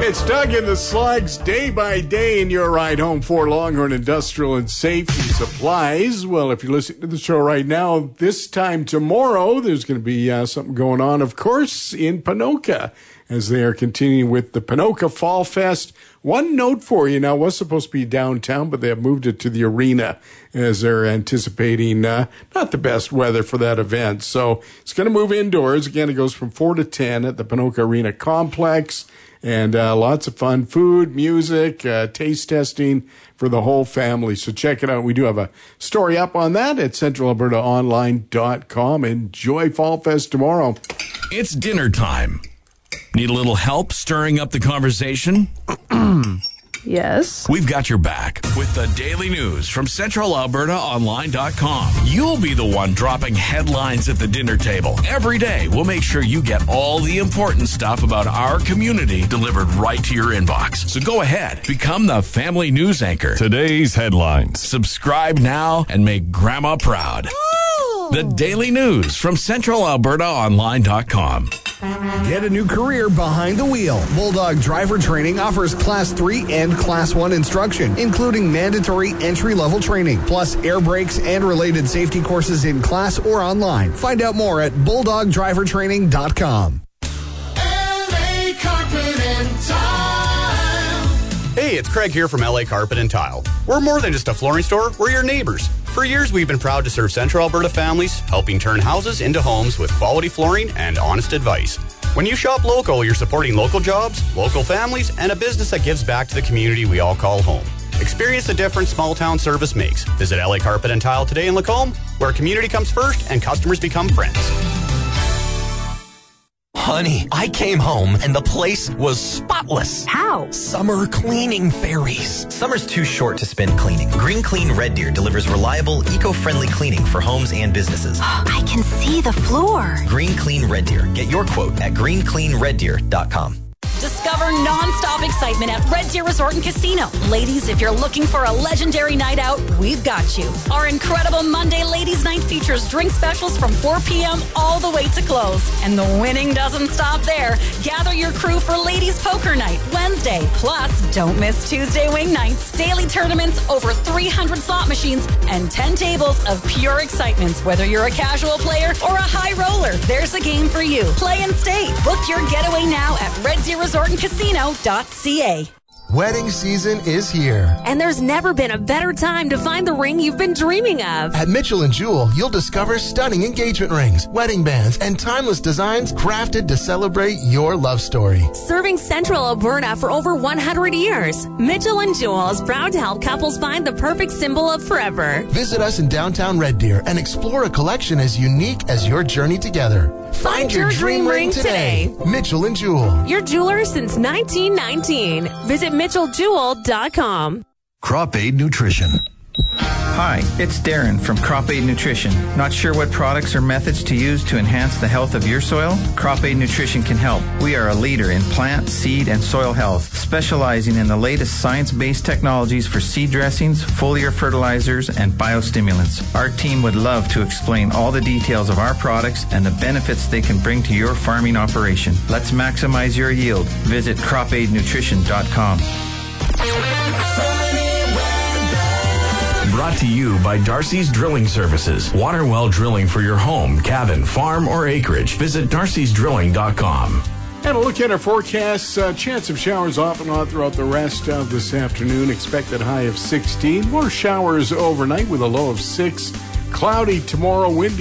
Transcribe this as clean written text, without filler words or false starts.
It's Doug in the Slugs, day by day in your ride home for Longhorn Industrial and Safety Supplies. Well, if you're listening to the show right now, this time tomorrow, there's going to be something going on, of course, in Ponoka, as they are continuing with the Ponoka Fall Fest. One note for you, now, it was supposed to be downtown, but they have moved it to the arena as they're anticipating not the best weather for that event. So it's going to move indoors. Again, it goes from 4 to 10 at the Ponoka Arena Complex. And lots of fun, food, music, taste testing for the whole family. So check it out. We do have a story up on that at centralalbertaonline.com. Enjoy Fall Fest tomorrow. It's dinner time. Need a little help stirring up the conversation? Yes. We've got your back with the daily news from centralalbertaonline.com. You'll be the one dropping headlines at the dinner table. Every day, we'll make sure you get all the important stuff about our community delivered right to your inbox. So go ahead, become the family news anchor. Today's headlines. Subscribe now and make Grandma proud. The daily news from centralalbertaonline.com. Get a new career behind the wheel. Bulldog Driver Training offers Class 3 and Class 1 instruction, including mandatory entry-level training, plus air brakes and related safety courses in class or online. Find out more at BulldogDriverTraining.com. LA Carpet and Tile. Hey, it's Craig here from LA Carpet and Tile. We're more than just a flooring store, we're your neighbors. For years, we've been proud to serve Central Alberta families, helping turn houses into homes with quality flooring and honest advice. When you shop local, you're supporting local jobs, local families, and a business that gives back to the community we all call home. Experience the difference small-town service makes. Visit LA Carpet and Tile today in Lacombe, where community comes first and customers become friends. Honey, I came home and the place was spotless. How? Summer cleaning fairies. Summer's too short to spend cleaning. Green Clean Red Deer delivers reliable, eco-friendly cleaning for homes and businesses. I can see the floor. Green Clean Red Deer. Get your quote at greencleanreddeer.com. Discover non-stop excitement at Red Deer Resort and Casino. Ladies, if you're looking for a legendary night out, we've got you. Our incredible Monday Ladies Night features drink specials from 4 p.m. all the way to close. And the winning doesn't stop there. Gather your crew for Ladies Poker Night Wednesday. Plus, don't miss Tuesday Wing Nights, daily tournaments, over 300 slot machines, and 10 tables of pure excitement. Whether you're a casual player or a high roller, there's a game for you. Play and stay. Book your getaway now at Red Deer Resort and Casino.ca. Wedding season is here. And there's never been a better time to find the ring you've been dreaming of. At Mitchell & Jewell, you'll discover stunning engagement rings, wedding bands, and timeless designs crafted to celebrate your love story. Serving Central Alberta for over 100 years, Mitchell & Jewell is proud to help couples find the perfect symbol of forever. Visit us in downtown Red Deer and explore a collection as unique as your journey together. Find your dream ring today. Mitchell & Jewell. Your jeweler since 1919. Visit MitchellJewel.com. Crop Aid Nutrition. Hi, it's Darren from Crop Aid Nutrition. Not sure what products or methods to use to enhance the health of your soil? Crop Aid Nutrition can help. We are a leader in plant, seed, and soil health, specializing in the latest science-based technologies for seed dressings, foliar fertilizers, and biostimulants. Our team would love to explain all the details of our products and the benefits they can bring to your farming operation. Let's maximize your yield. Visit cropaidnutrition.com. Brought to you by Darcy's Drilling Services. Water well drilling for your home, cabin, farm, or acreage. Visit darcysdrilling.com. And a look at our forecast. Chance of showers off and on throughout the rest of this afternoon. Expected high of 16. More showers overnight with a low of 6. Cloudy tomorrow, windy.